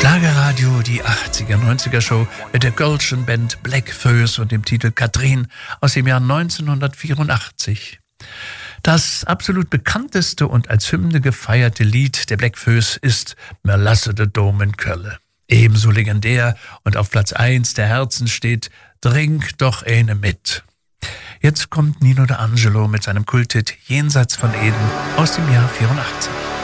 Schlagerradio, die 80er, 90er Show mit der Gölschen Band Bläckfoes und dem Titel Katrin aus dem Jahr 1984. Das absolut bekannteste und als Hymne gefeierte Lied der Bläckfoes ist Mer lasse de Dom in Kölle. Ebenso legendär und auf Platz 1 der Herzen steht Trink doch eine mit. Jetzt kommt Nino D'Angelo mit seinem Kulthit Jenseits von Eden aus dem Jahr 84.